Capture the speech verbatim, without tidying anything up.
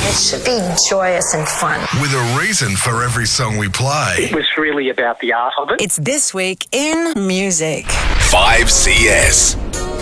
It should be joyous and fun. With a reason for every song we play. It was really about the art of it. It's This Week in Music. five C S.